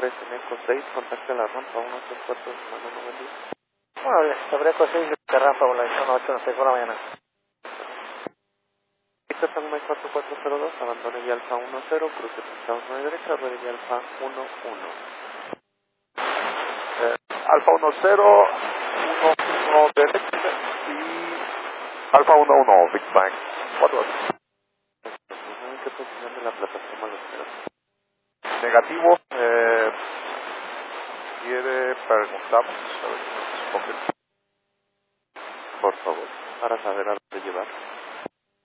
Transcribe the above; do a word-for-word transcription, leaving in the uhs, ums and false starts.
tres en Eco seis, contacte la rampa uno tres cuatro, semana noventa. Órale, sobre Eco seis, de rampa, volación ocho, no sé, por la mañana. Tangmay cuatro cuatro cero dos, abandone vía alfa uno cero, cruce pista uno derecha, ruede vía alfa uno uno. Eh, alfa uno cero, uno uno derecha y alfa uno uno, Big Bang. cuatro. ¿En qué posición de la plataforma lo espera? Negativo, eh, quiere preguntarnos, a ver si nos responde. Por favor, para saber a dónde llevar.